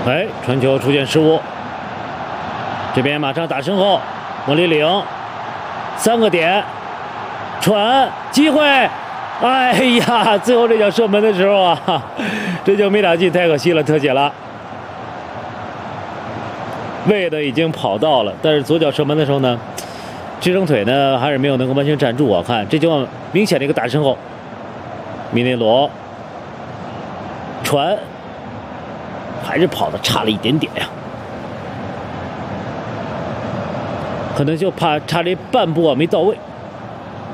哎，传球出现失误，这边马上打身后，莫里岭3个点，传机会，哎呀，最后这脚射门的时候啊，这球没打进，太可惜了，特写了。魏的已经跑到了，但是左脚射门的时候呢，支撑腿呢还是没有能够完全站住。我看这球明显的一个打身后，米内罗传。还是跑的差了一点点呀，可能就怕差这半步啊没到位。